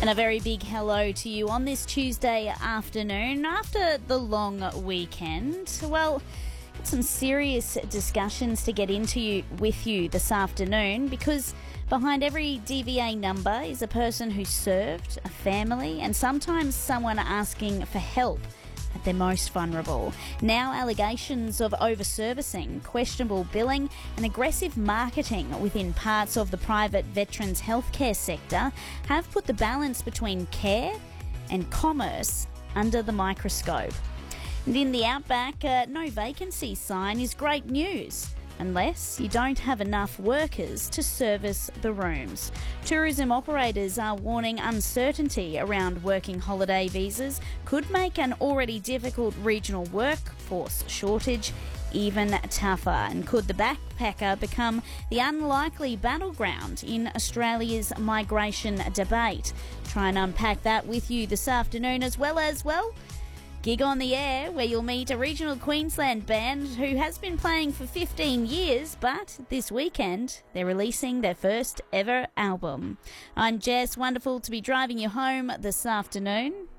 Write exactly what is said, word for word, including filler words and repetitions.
And a very big hello to you on this Tuesday afternoon after the long weekend. Well, got some serious discussions to get into you, with you this afternoon, because behind every D V A number is a person who served, a family, and sometimes someone asking for help at their most vulnerable. Now allegations of over-servicing, questionable billing and aggressive marketing within parts of the private veterans healthcare sector have put the balance between care and commerce under the microscope. And in the outback, uh, no vacancy sign is great news, unless you don't have enough workers to service the rooms. Tourism operators are warning uncertainty around working holiday visas could make an already difficult regional workforce shortage even tougher. And could the backpacker become the unlikely battleground in Australia's migration debate? Try and unpack that with you this afternoon, as well as, well, Gig on the Air, where you'll meet a regional Queensland band who has been playing for fifteen years, but this weekend they're releasing their first ever album. I'm Jess, wonderful to be driving you home this afternoon.